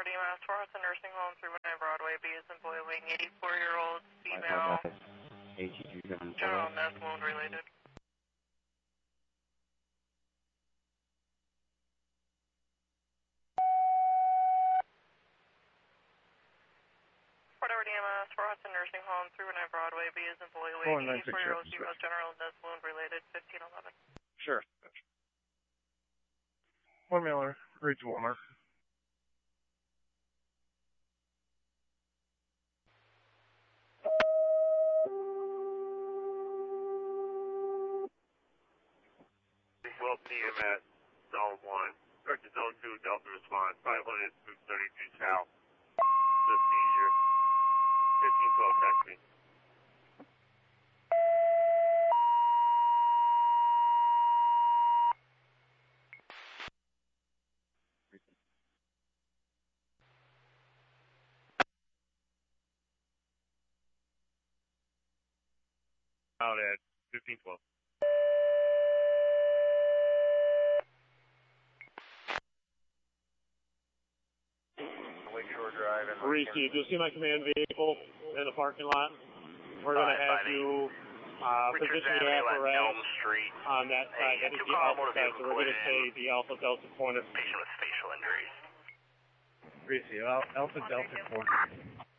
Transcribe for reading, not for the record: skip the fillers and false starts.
EMS for us, a nursing home, 319 Broadway, B is in boy wing, 84-year-old female, general meth wound related. Fort Edward EMS for us, a nursing home, 319 Broadway, B is in boy wing, 84-year-old female, general meth wound related, 1511. Sure. 1 Miller, reach Walmart. Well, EMS, Zone 1. Start to Zone 2, Delta response, 500 32 South. The seizure. 1512, taxi. Out at 1512. Lakeshore Drive. Reese, do you see my command vehicle in the parking lot? We're going to have you position your apparatus on that side. That is the alpha side, so we're going to say the alpha delta corner. Patient with facial injuries. Reese, alpha delta corner.